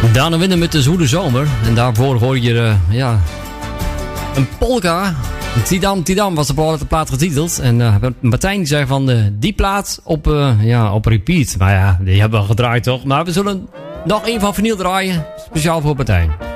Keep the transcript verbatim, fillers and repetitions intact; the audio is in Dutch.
Daan Winnen met de Zoele Zomer. En daarvoor hoor je uh, ja, een polka. Tidam, Tidam was de plaat, plaat getiteld. En uh, Martijn die zei van uh, die plaat op, uh, ja, op repeat. Maar ja, die hebben we al gedraaid toch. Maar we zullen nog één van vinyl draaien. Speciaal voor Martijn.